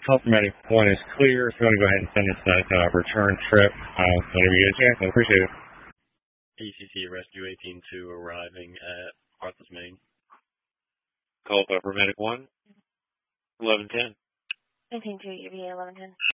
Call from Medic 1 is clear. If you want to go ahead and send us that return trip, whenever you get a chance, I appreciate it. ECC Rescue 18-2 arriving at Martha's, Maine. Call for Medic 1, 1110. 18-2, UVA 1110.